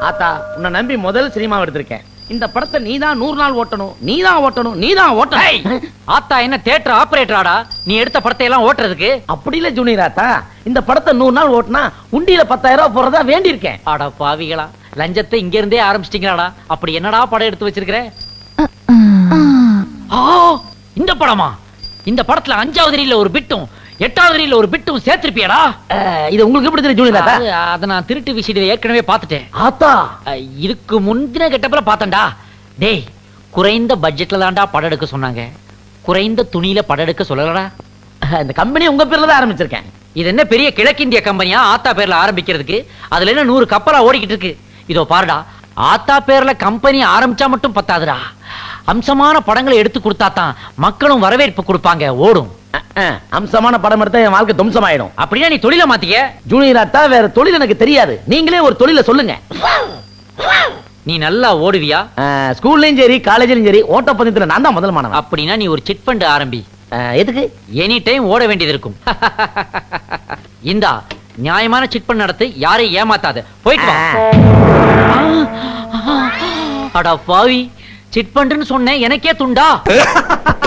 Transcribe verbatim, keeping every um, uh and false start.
ஆத்தா உன்னை நம்பி முதல் சினிமா எடுத்திருக்கேன். இந்த படத்தை நீதான் நூறு நாள் ஓட்டணும், நீதான் ஓட்டணும், நீதான் ஓட்டணும். ஆத்தா என்ன தியேட்டர் ஆபரேட்டராடா நீ எடுத்த படத்தை எல்லாம் ஓட்டுறதுக்கு? அப்படி இல்ல ஜூனியர் ஆத்தா, இந்த படத்தை நூறு நாள் ஓட்டினா உண்டியில பத்தாயிரம் ரூபாய் போறதா வேண்டி இருக்கேன். அட பாவிகளா, லஞ்சத்தை இங்க இருந்தே ஆரம்பிச்சிட்டீங்களாடா? அப்படி என்னடா படம் எடுத்து வச்சிருக்கிற? இந்த படமா? இந்த படத்துல அஞ்சாவது ரீல்ல ஒரு பிட்டும் எட்டாவது ரீல்ல ஒரு பிட்டும் சேர்த்திருப்பியடா. இது உங்களுக்கு எப்படி தெரியும் ஜூனியர் ஆத்தா? அத நான் திருட்டு விஷயத்தை ஏற்கனவே பார்த்துட்டேன். ஆத்தா இதுக்கு முந்தின கெட்டப்பல பார்த்தேன்டா. டேய், குறைந்த பட்ஜெட்ல தான்டா படம் எடுக்க சொன்னாங்க, குறைந்த துணியில படம் எடுக்க சொல்லலடா. இந்த கம்பெனி உங்க பேர்ல தான் ஆரம்பிச்சிருக்கேன். இது என்ன பெரிய கிழக்கிந்திய கம்பெனியா ஆத்தா பேர்ல ஆரம்பிக்கிறதுக்கு? அதுல என்ன நூறு கப்பலா ஓடிக்கிட்டு இருக்கு. இதோ பாருடா, ஆத்தா பேர்ல கம்பெனி ஆரம்பிச்சா மட்டும் பத்தாதுடா, அம்சமான படங்களை எடுத்து கொடுத்தா தான் மக்களும் வரவேற்பு கொடுப்பாங்க, ஓடும். அம்சமான படம் எடுத்தா என் வாழ்க்கை தும்சமாயிடும். அப்படின்னா நீ தொழில மாத்திக்க. ஜூனியர் ஆத்தா, வேற தொழில் எனக்கு தெரியாது, நீங்களே ஒரு தொழில சொல்லுங்க. நீ நல்லா ஓடுவியா? ஸ்கூல்லயும் சரி காலேஜ்லயும் சரி ஓட்ட பந்தயத்துல நான் தான் முதல் மாணவன். அப்படின்னா நீ ஒரு சிட் ஃபண்ட் ஆரம்பி. எதுக்கு? எனி டைம் ஓட வேண்டியது இருக்கும். இந்தா நியாயமான சிட் ஃபண்ட் நடத்து, யாரையும் ஏமாத்தாத, போயிட்டு வா. அட பாவி, சிட் ஃபண்ட்னு சொன்னேன், எனக்கே துண்டா.